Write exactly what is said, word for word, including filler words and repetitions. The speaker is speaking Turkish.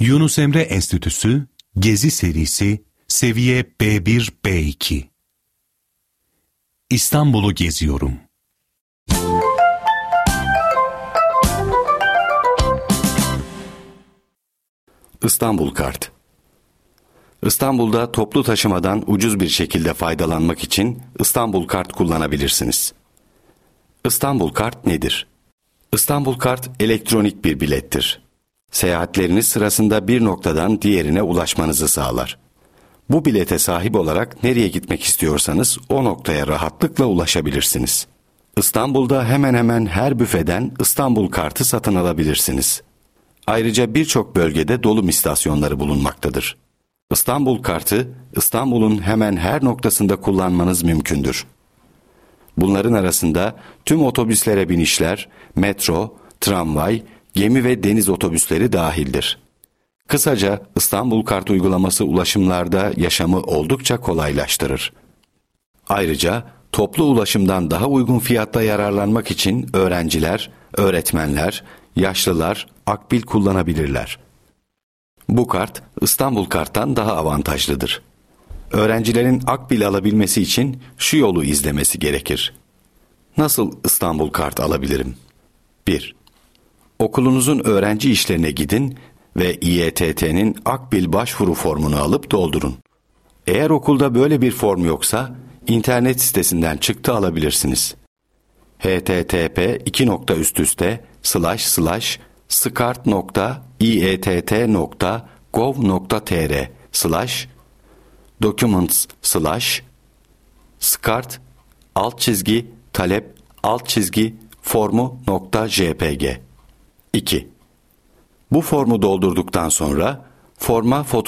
Yunus Emre Enstitüsü Gezi Serisi Seviye B bir B iki. İstanbul'u geziyorum. İstanbul Kart. İstanbul'da toplu taşımadan ucuz bir şekilde faydalanmak için İstanbul Kart kullanabilirsiniz. İstanbul Kart nedir? İstanbul Kart elektronik bir bilettir. Seyahatleriniz sırasında bir noktadan diğerine ulaşmanızı sağlar. Bu bilete sahip olarak nereye gitmek istiyorsanız o noktaya rahatlıkla ulaşabilirsiniz. İstanbul'da hemen hemen her büfeden İstanbul Kartı satın alabilirsiniz. Ayrıca birçok bölgede dolum istasyonları bulunmaktadır. İstanbul Kartı, İstanbul'un hemen her noktasında kullanmanız mümkündür. Bunların arasında tüm otobüslere binişler, metro, tramvay, gemi ve deniz otobüsleri dahildir. Kısaca İstanbul Kart uygulaması ulaşımlarda yaşamı oldukça kolaylaştırır. Ayrıca toplu ulaşımdan daha uygun fiyatta yararlanmak için öğrenciler, öğretmenler, yaşlılar akbil kullanabilirler. Bu kart İstanbul Kart'tan daha avantajlıdır. Öğrencilerin akbil alabilmesi için şu yolu izlemesi gerekir. Nasıl İstanbul Kart alabilirim? bir. Okulunuzun öğrenci işlerine gidin ve İ E T T'nin akbil başvuru formunu alıp doldurun. Eğer okulda böyle bir form yoksa internet sitesinden çıktı alabilirsiniz. h t t p iki nokta üst üste slash slash skart nokta i e t t nokta gov nokta t r slash documents slash skart alt çizgi talep alt çizgi formu nokta jpg. iki. Bu formu doldurduktan sonra forma fotoğraf